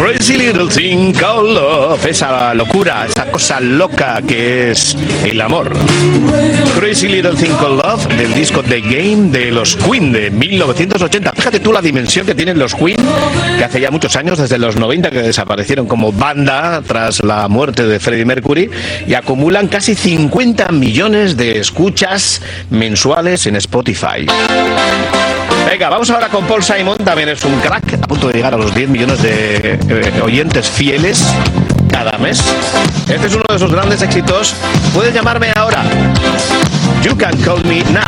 Crazy Little Thing Called Love, esa locura, esa cosa loca que es el amor. Crazy Little Thing Called Love, del disco The Game de los Queen de 1980. Fíjate tú la dimensión que tienen los Queen, que hace ya muchos años, desde los 90, que desaparecieron como banda tras la muerte de Freddie Mercury, y acumulan casi 50 millones de escuchas mensuales en Spotify. Venga, vamos ahora con Paul Simon, también es un crack, a punto de llegar a los 10 millones de oyentes fieles cada mes. Este es uno de sus grandes éxitos. Puedes llamarme ahora. You Can Call Me Now.